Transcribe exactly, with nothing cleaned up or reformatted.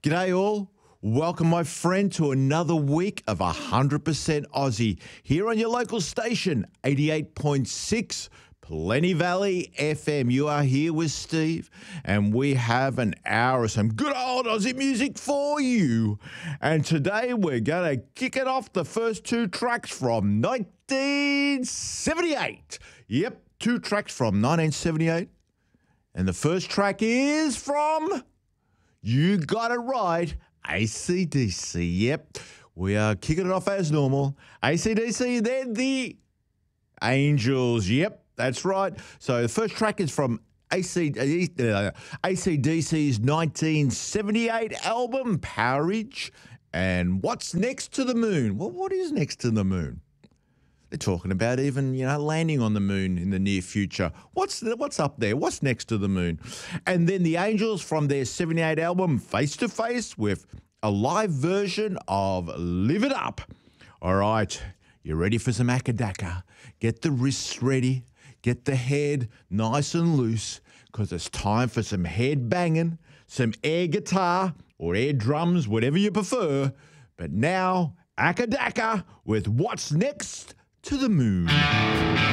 G'day all. Welcome, my friend, to another week of one hundred percent Aussie here on your local station, eighty-eight point six Plenty Valley F M. You are here with Steve, and we have an hour of some good old Aussie music for you. And today we're going to kick it off the first two tracks from nineteen seventy-eight. Yep, two tracks from nineteen seventy-eight. And the first track is from... You got it right, A C D C. Yep, we are kicking it off as normal. A C D C, then the Angels. Yep, that's right. So the first track is from A C, uh, A C D C's nineteen seventy-eight album, Powerage. And what's next to the moon? Well, what is next to the moon? They're talking about even, you know, landing on the moon in the near future. What's the, what's up there? What's next to the moon? And then the Angels from their seventy-eight album, Face to Face, with a live version of Live It Up. All right, you ready for some Akadaka? Get the wrists ready. Get the head nice and loose, because it's time for some head banging, some air guitar or air drums, whatever you prefer. But now, Akadaka with What's Next to the Moon.